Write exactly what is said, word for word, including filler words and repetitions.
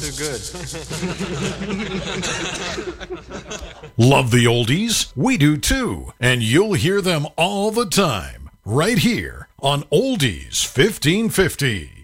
too good. Love the oldies? We do too. And you'll hear them all the time, right here on Oldies fifteen fifty.